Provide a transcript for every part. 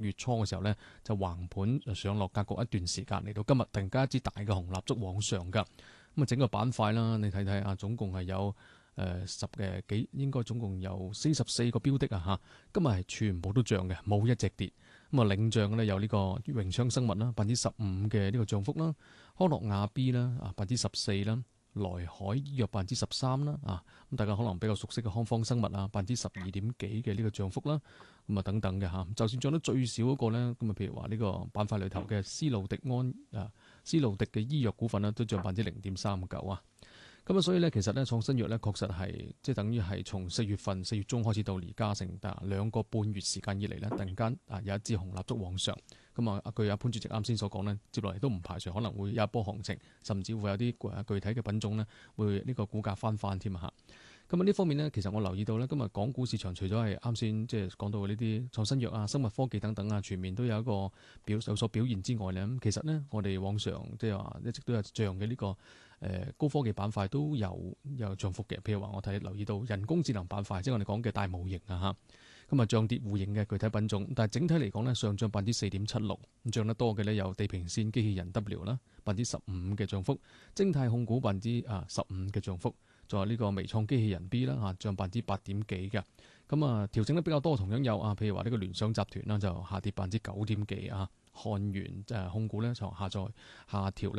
月初嘅時候咧就橫盤上落格局一段時間，嚟到今日突然間一支大嘅紅蠟燭往上㗎。咁啊整個板塊啦，你睇睇啊，總共係有10嘅幾，應該總共有44個標的啊嚇。今日係全部都漲嘅，冇一隻跌。咁啊領漲嘅咧有呢個榮昌生物啦，15%嘅呢個漲幅啦，康樂亞 B 啦14%啦。來海醫藥13%啦，咁大家可能比較熟悉嘅康方生物啊，12點幾嘅呢個漲幅啦，咁啊等等嘅嚇，就算漲得最少嗰個咧，咁啊譬如話呢個板塊裏頭嘅斯路迪嘅醫藥股份咧，都漲0.39%啊。咁啊，所以咧，其實咧，創新藥咧，確實係即係等於係從4月中開始到而家成2個半月時間以嚟咧，突然間有一支紅蠟燭往上。咁啊，據阿潘主席啱先所講咧，接落嚟都唔排除可能會有一波行情，甚至會有啲具體嘅品種咧，會呢個股價翻添啊！咁啊，呢方面呢，其實我留意到咧，今日港股市場除咗係啱先即係講到嘅呢啲創新藥啊、生物科技等等啊，全面都有一個有所表現之外咧，咁其實呢，我哋往上即係話一直都有漲嘅呢個高科技板塊都有漲幅嘅。譬如話我留意到人工智能板塊，即係我哋講嘅大模型啊嚇，咁啊漲跌互認嘅具體品種，但係整體嚟講呢，上漲4.76%，咁漲得多嘅呢，有地平線機器人 W 啦，15%嘅漲幅，晶泰控股15%嘅漲幅。仲有呢個微創機器人 B 啦嚇，漲8.幾嘅。咁啊調整得比較多，同樣有譬如話呢個聯想集團啦，就下跌9點幾啊。漢源控股咧就下調咧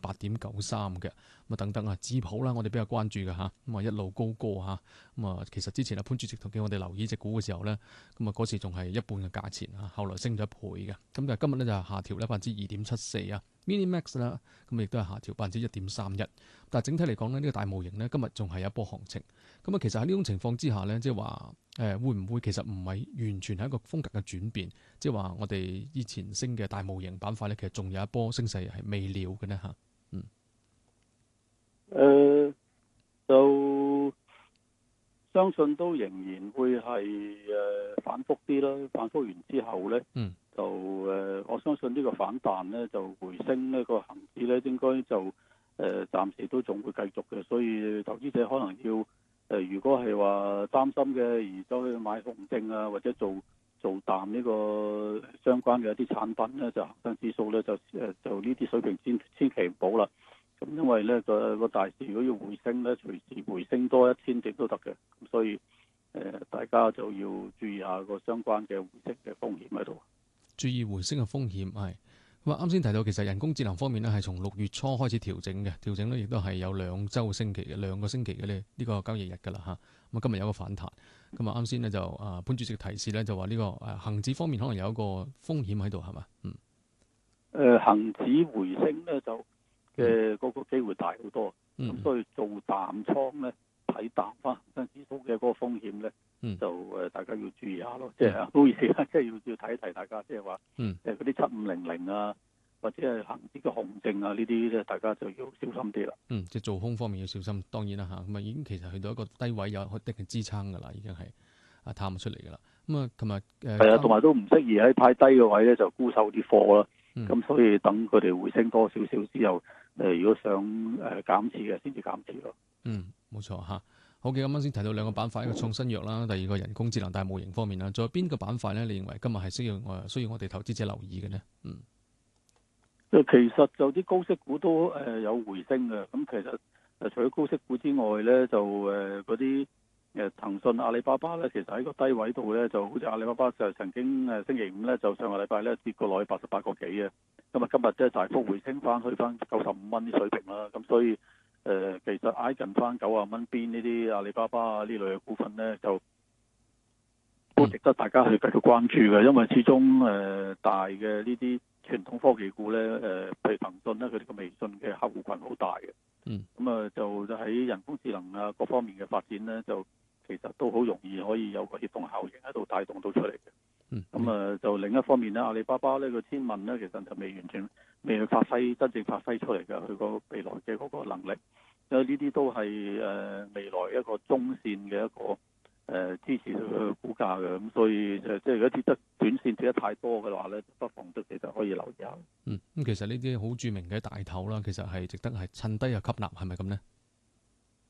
8.93%嘅。咁啊等等啊，智普啦，我哋比較關注嘅嚇，咁啊一路高歌嚇。咁啊其實之前潘主席同叫我哋留意隻股嘅時候咧，咁啊嗰時仲係一半嘅價錢啊，後來升咗1倍嘅。咁但係今日咧就下調咧2.74%啊。Minimax 啦，咁亦都係下調1.31%。但係整體嚟講呢，呢個大模型呢，今日仲係一波行情。咁啊，其實喺呢種情況之下呢，即係話會唔會其實唔係完全係一個風格嘅轉變？即係話我哋以前升嘅大模型板塊呢，其實仲有一波升勢係未了嘅呢嚇。 就相信都仍然會係反覆啲啦。反覆完之後呢，就我相信呢個反彈呢，就回升呢個恆指呢，應該就暫時都仲會繼續嘅。所以投資者可能要如果係話擔心嘅，而走去買紅證啊，或者做淡呢個相關嘅一啲產品呢，就恒生指數呢，就呢啲水平千祈唔好啦。咁因為呢個大市如果要回升呢，隨時回升多1000點都得嘅。咁所以大家就要注意下個相關嘅回升嘅風險喺度。 注意回升嘅風險係。咁啊啱先提到其實人工智能方面呢，係從6月初開始調整嘅，調整呢亦都係有2個星期嘅呢個交易日㗎啦嚇。咁今日有個反彈。咁啊啱先呢，就潘主席提示呢，就話呢個恆指方面可能有一個風險喺度係嘛？ 恆指回升呢，就嘅嗰個機會大好多。咁所以做淡倉呢，睇淡翻恒生指數嘅嗰個風險呢，就大家要注意下咯。即係唔好意思啦，即係要提一提大家，即係話嗰啲7500啊，或者係恒指嘅紅證啊，呢啲咧大家就要小心啲啦。 即係做空方面要小心，當然啦嚇。咁啊已經其實去到一個低位有一定嘅支撐㗎啦，已經係探出嚟㗎啦。咁啊，琴日係啊，同埋都唔適宜喺太低嘅位咧就沽售啲貨啦。咁所以等佢哋回升多少少之後，如果想減持嘅先至減持咯。 冇錯嚇。好嘅，咁啱先提到2個板塊，一個創新藥啦，第二個人工智能大模型方面啦，仲有邊個板塊咧？你認為今日係需要我哋投資者留意嘅呢？ 其實就啲高息股都有回升嘅。咁其實除咗高息股之外咧，就嗰啲騰訊、阿里巴巴咧，其實喺個低位度咧，就好似阿里巴巴就曾經星期五咧，就上個禮拜咧跌過落去88個幾嘅。咁啊今日即係大幅回升翻，去翻95蚊啲水平啦。咁所以其實挨近翻90蚊邊呢啲阿里巴巴啊呢類嘅股份咧，就都值得大家去繼續關注嘅。因為始終大嘅呢啲傳統科技股咧，譬如騰訊咧，佢哋個微信嘅客戶群好大嘅。咁啊就喺人工智能啊各方面嘅發展咧，就其實都好容易可以有個協同效應喺度帶動到出嚟嘅。咁就另一方面咧，阿里巴巴呢個千問咧，其實就未去真正發揮出嚟嘅佢個未來嘅嗰個能力。因為呢啲都係未來一個中線嘅一個支持佢嘅股價嘅。咁所以即係如果跌得短線跌得太多嘅話咧，不妨都其實可以留意下。 咁其實呢啲好著名嘅大頭啦，其實係值得係趁低去吸納，係咪咁呢？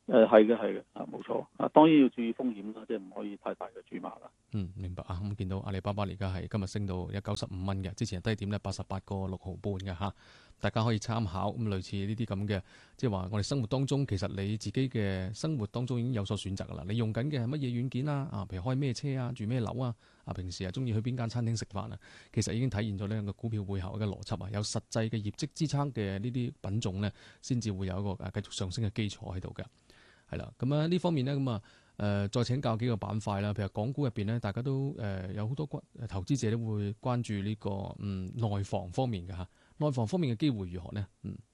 係嘅係嘅冇錯當然要注意風險啦，即係唔可以太大嘅注碼啦。 明白啊。咁見到阿里巴巴而家係今日升到195蚊嘅，之前低點咧88.6毫半嘅嚇，大家可以參考。咁類似呢啲咁嘅，即係話我哋生活當中其實你自己嘅生活當中已經有所選擇㗎啦。你用緊嘅係乜嘢軟件啊？譬如開咩車啊，住咩樓啊？平時中意去邊間餐廳食飯啊？其實已經體現咗呢個股票背後嘅邏輯啊，有實際嘅業績支撐嘅呢啲品種咧，先至會有一個繼續上升嘅基礎喺度嘅。係啦，咁呢方面呢，咁再請教幾個板塊啦。譬如港股入邊呢，大家都有好多投資者都會關注呢個內房方面嘅嚇。內房方面嘅機會如何呢？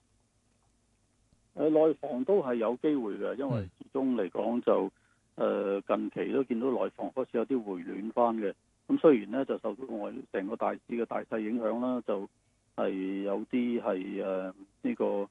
內房都係有機會嘅，因為始終嚟講就近期都見到內房開始有啲回暖翻嘅。咁雖然呢就受到外成個大市嘅大勢影響啦，就係有啲係呢個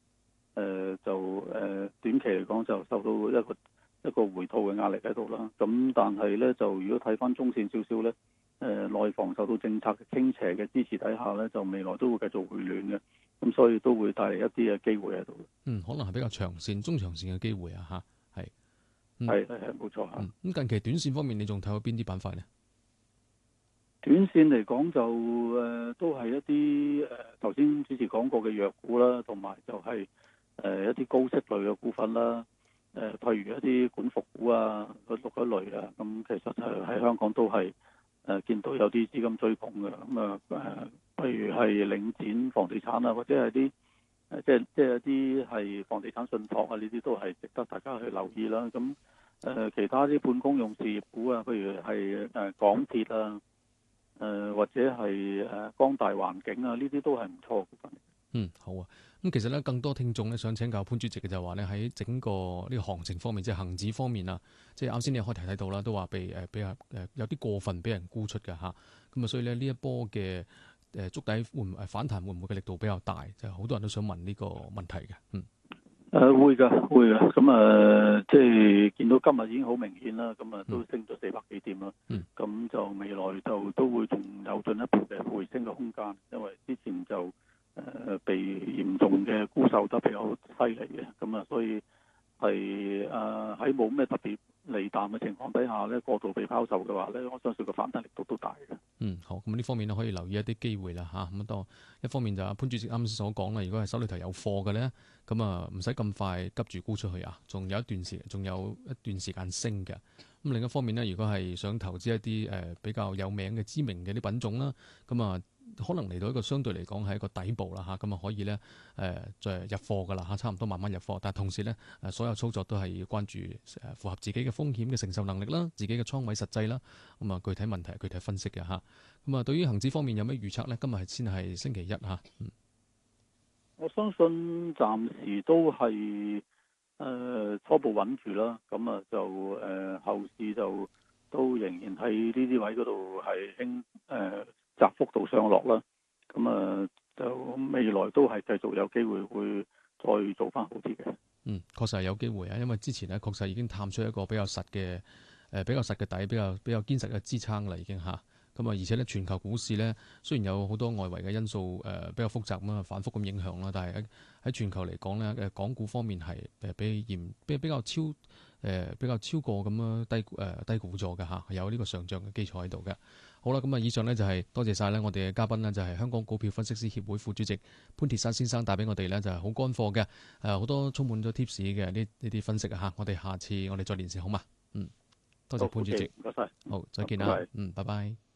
短期嚟講就受到一個回吐嘅壓力喺度啦。咁但係呢，就如果睇翻中線少少呢，內房受到政策嘅傾斜嘅支持底下呢，就未來都會繼續回暖嘅。咁所以都會帶嚟一啲嘅機會喺度。 可能係比較長線、中長線嘅機會啊嚇，係。 係冇錯嚇。 咁近期短線方面，你仲睇到邊啲板塊呢？ 短線嚟講就都係一啲頭先之前講過嘅藥股啦，同埋就係一啲高息類嘅股份啦。譬如一啲管服股啊、嗰類啊，咁其實就喺香港都係見到有啲資金追捧嘅。咁譬如係領展房地產啊，或者係啲即係一啲係房地產信託啊，呢啲都係值得大家去留意啦。咁其他啲半公用事業股啊，譬如係港鐵啊。或者係光大環境啊，呢啲都係唔錯嘅股份。 好啊。咁其實咧，更多聽眾咧想請教潘主席嘅就係話咧，喺整個呢個行情方面，即係恒指方面啊，即係啱先你開題睇到啦，都話被有啲過分俾人沽出嘅嚇。咁所以咧呢一波嘅築底反彈會唔會嘅力度比較大？就係好多人都想問呢個問題嘅。 會㗎。咁即係見到今日已經好明顯啦，咁都升咗400幾點啦。咁就未來就都會仲有進一步嘅回升嘅空間，因為之前就被嚴重嘅沽售得比較犀利嘅，咁所以係喺冇咩特別利淡嘅情況底下咧，過度被拋售嘅話咧，我相信個反彈力度都大嘅。 好。咁呢方面咧可以留意一啲機會啦嚇。咁多一方面就潘主席啱先所講啦，如果係手裏頭有貨嘅咧，咁唔使咁快急住沽出去啊，仲有一段時間升嘅。咁另一方面咧，如果係想投資一啲比較有名嘅知名嘅啲品種啦，咁可能嚟到一個相對嚟講係一個底部啦嚇，咁可以咧再入貨噶啦嚇，差唔多慢慢入貨。但係同時咧所有操作都係要關注符合自己嘅風險嘅承受能力啦，自己嘅倉位實際啦。咁具體問題具體分析嘅嚇。咁對於恒指方面有咩預測咧？今日先係星期一嚇。 我相信暫時都係初步穩住啦。咁就後市就都仍然喺呢啲位嗰度係窄幅度上落啦。咁就未來都係繼續有機會會再做翻好啲嘅。 確實係有機會啊，因為之前咧確實已經探出一個比較實嘅底，比較堅實嘅支撐啦，已經嚇。咁而且咧全球股市咧雖然有好多外圍嘅因素比較複雜咁啊，反覆咁影響啦，但係喺全球嚟講咧港股方面係比較超過咁樣低估咗嘅嚇，有呢個上漲嘅基礎喺度嘅。好啦，咁以上呢就係多謝晒咧我哋嘅嘉賓呢，就係香港股票分析師協會副主席潘鐵珊先生帶俾我哋呢，就係好乾貨嘅好多充滿咗 tips 嘅呢啲分析啊嚇。我哋下次再連線好嘛？多謝潘主席， 唔該晒， 好，再見啦， 拜拜。 拜拜。